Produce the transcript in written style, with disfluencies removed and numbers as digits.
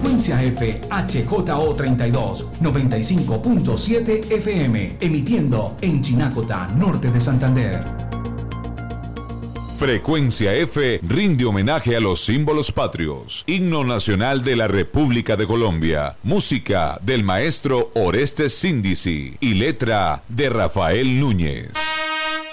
Frecuencia F HJO32 95.7 FM, emitiendo en Chinacota, norte de Santander. Frecuencia F rinde homenaje a los símbolos patrios. Himno nacional de la República de Colombia. Música del maestro Orestes Síndici y letra de Rafael Núñez.